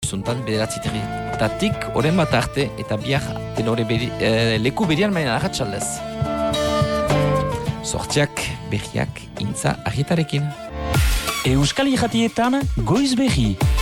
goizuntan, bederatziterritatik, oren bat arte, eta biar tenore leku berian mainen arratsaldez. Sortziak, berriak, intza, argitarekin. Euskal Irratietan, goiz berri.